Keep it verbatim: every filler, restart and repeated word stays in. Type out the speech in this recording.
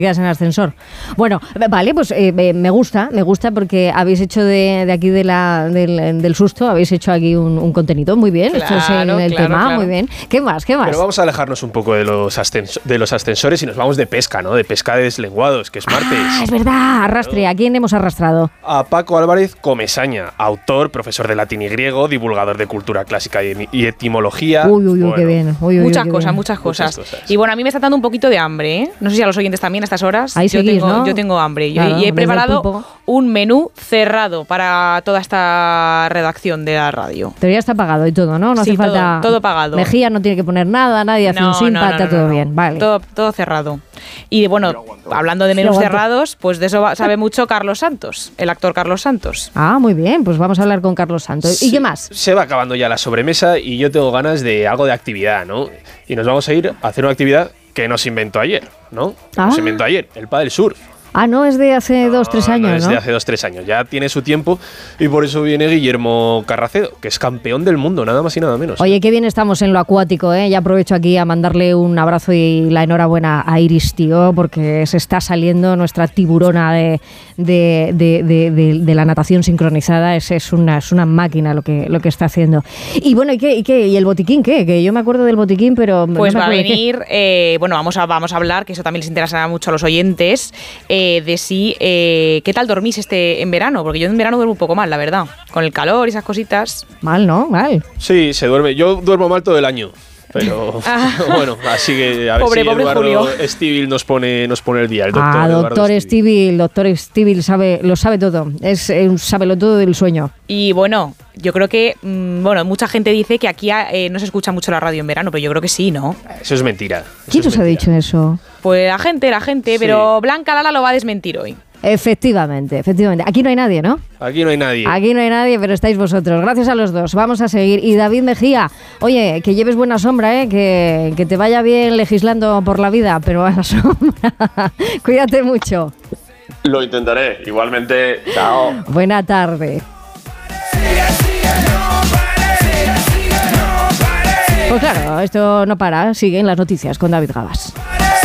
en el ascensor. Bueno, vale, pues eh, me gusta, me gusta porque habéis hecho de, de aquí de la, del, del susto, habéis hecho aquí un, un contenido muy bien. Claro, Esto es el, el claro, tema, claro. muy bien. ¿Qué más? ¿Qué más? Pero vamos a alejarnos un poco de los, ascens- de los ascensores y nos vamos de pesca, ¿no? De pesca de deslenguados, que es martes. Ah, es verdad, arrastre. ¿A quién hemos arrastrado? A Paco Álvarez Comesaña, autor, profesor de latín y griego, divulgador de cultura clásica y, y etimología. Uy, uy, uy, Bueno, qué bien. Uy, uy, Muchas qué cosas, bien. muchas cosas, Muchas cosas. Y bueno, a mí me está dando un poquito de hambre, ¿eh? No sé si a los oyentes también a estas horas. Ahí yo, seguís, tengo, ¿no? yo tengo hambre. Yo- Claro, y he desde el preparado pulpo. un menú cerrado para toda esta redacción de la radio. Pero ya está pagado y todo, ¿no? No Sí, hace todo, falta. todo pagado. Mejía no tiene que poner nada, nadie hace un simpa, está todo bien. Vale. Todo, todo cerrado. Y bueno, hablando de Sí, menús aguanto. cerrados, pues de eso va- sabe mucho Carlos Santos, el actor Carlos Santos. Ah, muy bien, pues vamos a hablar con Carlos Santos. ¿Y Se- qué más? Se va acabando ya la sobremesa y yo tengo ganas de algo de actividad, ¿no? Y nos vamos a ir a hacer una actividad que no se inventó ayer, ¿no? Ah. No se inventó ayer, el pádel surf. Ah, no, es de hace dos, tres No, años, no ¿no? es de hace dos, tres años. Ya tiene su tiempo y por eso viene Guillermo Carracedo, que es campeón del mundo, nada más y nada menos. Oye, qué bien estamos en lo acuático, ¿eh? Ya aprovecho aquí a mandarle un abrazo y la enhorabuena a Iris, tío, porque se está saliendo nuestra tiburona de, de, de, de, de, de la natación sincronizada. Es, es, una, es una máquina lo que, lo que está haciendo. Y bueno, ¿y qué? ¿Y qué? ¿Y el botiquín qué? Que yo me acuerdo del botiquín, pero... no Pues me va a acuerdo de qué. venir, eh, bueno, vamos a, vamos a hablar, que eso también les interesará mucho a los oyentes, eh, de si, eh, ¿qué tal dormís este en verano? Porque yo en verano duermo un poco mal, la verdad, con el calor y esas cositas. Mal, ¿no? Mal. Sí, se duerme. Yo duermo mal todo el año. Pero bueno, así que a ver Pobre, si pobre Eduardo Julio. Estíbil nos pone, nos pone el día. El doctor Ah, Eduardo doctor Estíbil, doctor Estíbil sabe, lo sabe todo. Es eh, un sábelo todo del sueño. Y bueno, yo creo que, mmm, bueno, mucha gente dice que aquí eh, no se escucha mucho la radio en verano, pero yo creo que sí, ¿no? Eso es mentira. Eso ¿Quién es os ha mentira. dicho eso? Pues la gente, la gente, Sí. pero Blanca Lala lo va a desmentir hoy. Efectivamente, efectivamente. Aquí no hay nadie, ¿no? Aquí no hay nadie. Aquí no hay nadie, pero estáis vosotros. Gracias a los dos. Vamos a seguir. Y David Mejía, oye, que lleves buena sombra, ¿eh? Que, que te vaya bien legislando por la vida, pero a la sombra. Cuídate mucho. Lo intentaré. Igualmente, chao. Buena tarde. Pues claro, esto no para. Siguen las noticias con David Gabas.